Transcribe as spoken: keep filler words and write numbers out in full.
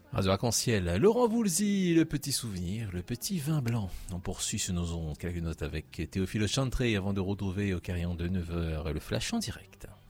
Radio Arc-en-Ciel, Laurent Voulzy, le petit souvenir, le petit vin blanc. On poursuit sur nos ondes quelques notes avec Théophile Chantré avant de retrouver au carillon de neuf heures le flash en direct.